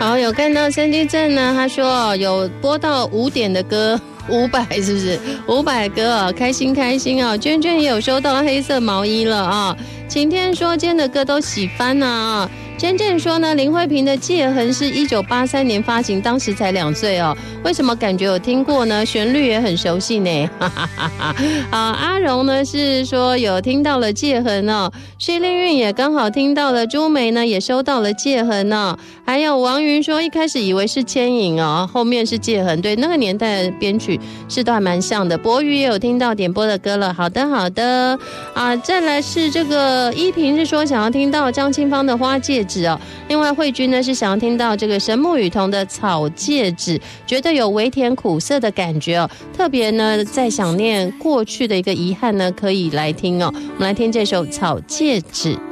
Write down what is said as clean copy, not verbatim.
好，有看到三基正呢，他说有播到5点的歌，500是不是？500歌啊，开心开心啊！娟娟也有收到黑色毛衣了啊。晴天说今天的歌都喜欢啊。真正说呢，林慧萍的《戒痕》是1983年发行，当时才2岁哦。为什么感觉有听过呢？旋律也很熟悉呢。阿荣呢是说有听到了《戒痕》哦，薛丽韵也刚好听到了，朱梅呢也收到了《戒痕》哦。还有王云说一开始以为是牵引哦，后面是《戒痕》，对，那个年代的编曲是都还蛮像的。博宇也有听到点播的歌了，好的好的啊。再来是这个依萍是说想要听到张清芳的《花戒指》哦，另外慧君呢是想要听到这个神木雨桐的《草戒指》，觉得有微甜苦涩的感觉哦，特别呢在想念过去的一个遗憾呢，可以来听哦。我们来听这首《草戒指》。